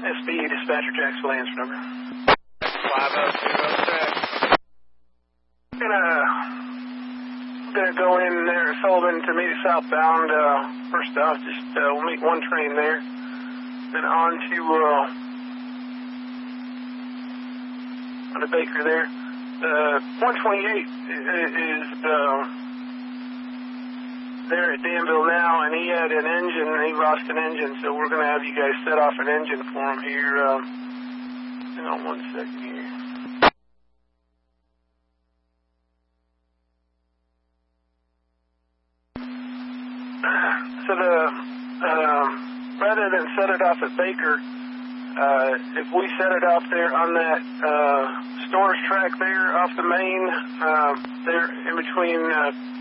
SB dispatcher Jacksonville, answer number. 5020. Gonna go in there at Sullivan to meet us southbound. First off, we'll meet one train there. Then on to Baker there. 128 is there at Danville now, and he had an engine, he lost an engine, so we're going to have you guys set off an engine for him here. Hang on 1 second here. So rather than set it off at Baker, if we set it off there on that storage track there off the main, there in between